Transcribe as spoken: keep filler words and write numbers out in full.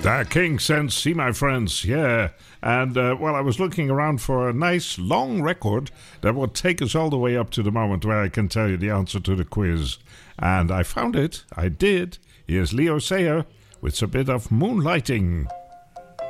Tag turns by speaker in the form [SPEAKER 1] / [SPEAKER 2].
[SPEAKER 1] The Kinks and See My Friends, yeah. And, uh, well, I was looking around for a nice, long record that would take us all the way up to the moment where I can tell you the answer to the quiz. And I found it. I did. Here's Leo Sayer with a bit of Moonlighting.